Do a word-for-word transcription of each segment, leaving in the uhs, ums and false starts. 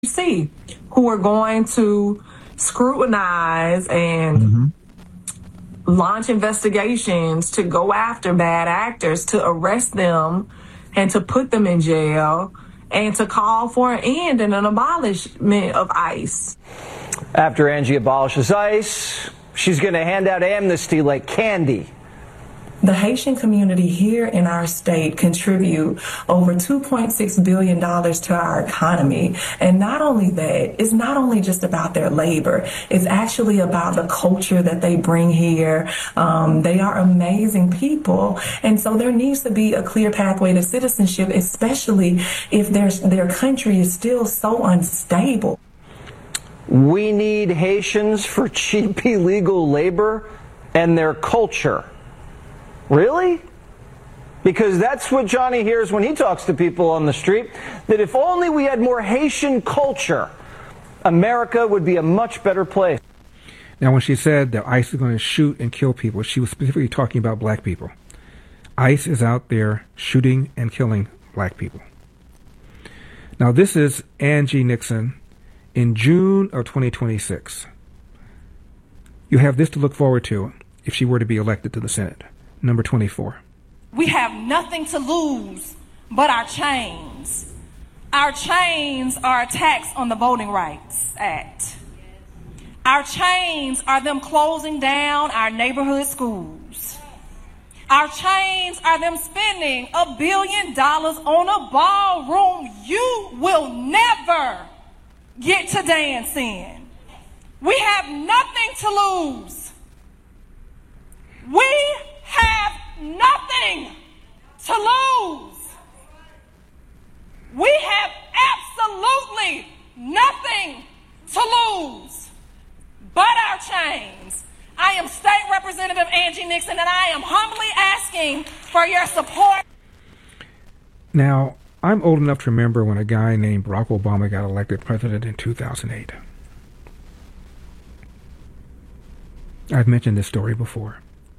see, who are going to scrutinize and mm-hmm. launch investigations to go after bad actors, to arrest them and to put them in jail, and to call for an end and an abolishment of ICE. After Angie abolishes ICE, she's going to hand out amnesty like candy. The Haitian community here in our state contribute over two point six billion dollars to our economy. And not only that, it's not only just about their labor. It's actually about the culture that they bring here. Um, they are amazing people. And so there needs to be a clear pathway to citizenship, especially if their, their country is still so unstable. We need Haitians for cheap illegal labor and their culture. Really? Because that's what Johnny hears when he talks to people on the street, that if only we had more Haitian culture, America would be a much better place. Now, when she said that ICE is going to shoot and kill people, she was specifically talking about black people. ICE is out there shooting and killing black people. Now, this is Angie Nixon in June of twenty twenty-six. You have this to look forward to if she were to be elected to the Senate. Number twenty-four. We have nothing to lose but our chains. Our chains are attacks on the Voting Rights Act. Our chains are them closing down our neighborhood schools. Our chains are them spending a billion dollars on a ballroom you will never get to dance in. We have nothing to lose. We have nothing to lose. We have absolutely nothing to lose but our chains. I am State Representative Angie Nixon, and I am humbly asking for your support. Now, I'm old enough to remember when a guy named Barack Obama got elected president in two thousand eight. I've mentioned this story before.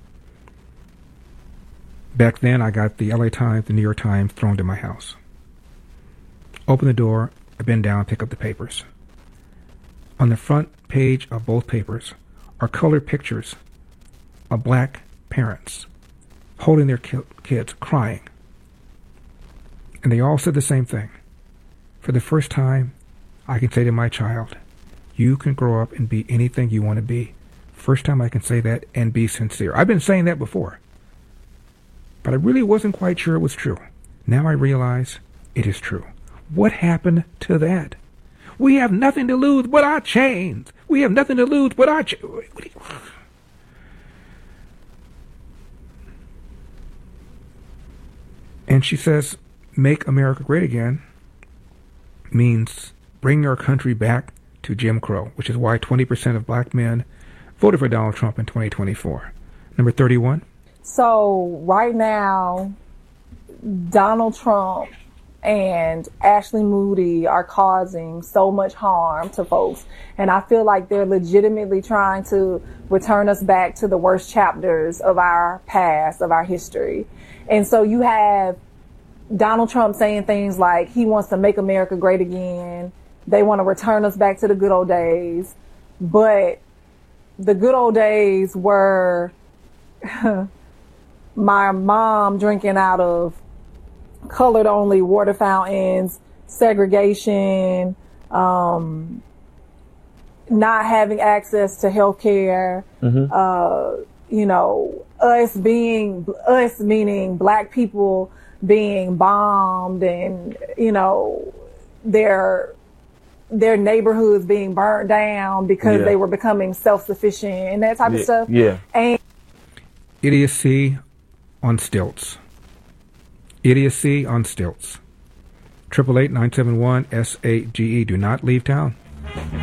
Back then, I got the L A Times, the New York Times thrown to my house. Open the door, I bend down, pick up the papers. On the front page of both papers are colored pictures of black parents holding their ki- kids, crying. And they all said the same thing. For the first time, I can say to my child, you can grow up and be anything you want to be. First time I can say that and be sincere. I've been saying that before, but I really wasn't quite sure it was true. Now I realize it is true. What happened to that? We have nothing to lose but our chains. We have nothing to lose but our chains. And she says, make America great again means bring our country back to Jim Crow, which is why twenty percent of black men voted for Donald Trump in twenty twenty-four. Number thirty-one. So right now, Donald Trump and Ashley Moody are causing so much harm to folks. And I feel like they're legitimately trying to return us back to the worst chapters of our past, of our history. And so you have Donald Trump saying things like he wants to make America great again. They want to return us back to the good old days. But the good old days were my mom drinking out of colored only water fountains, segregation, um, not having access to health care, mm-hmm. uh, you know, us being, us meaning black people being bombed and, you know, their, their neighborhoods being burned down because yeah. they were becoming self-sufficient and that type yeah. of stuff. Yeah. And idiocy on stilts. Idiocy on stilts. Triple eight nine seven one S A G E. Do not leave town.